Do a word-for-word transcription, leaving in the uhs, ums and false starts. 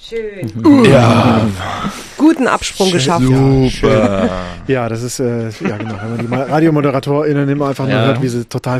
Schön. Ja. Guten Absprung Schön, geschafft. Super. Ja, das ist, äh, ja genau, wenn man die Ma- RadiomoderatorInnen immer einfach nur Ja. hört, wie sie total